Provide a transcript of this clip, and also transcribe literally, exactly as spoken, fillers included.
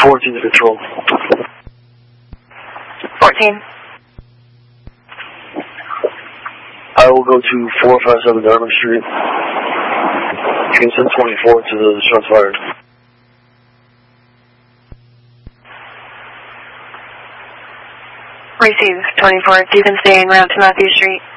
fourteen to control. fourteen. I will go to four five seven Dartmouth Street. You can send twenty-four to the shots fired. Receive twenty-four. You can stay en route to Matthew Street.